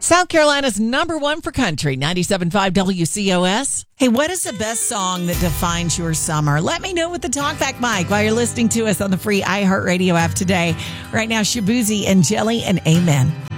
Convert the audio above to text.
South Carolina's number one for country, 97.5 WCOS. Hey, what is the best song that defines your summer? Let me know with the TalkBack mic while you're listening to us on the free iHeartRadio app today. Right now, Shabuzi and Jelly and Amen.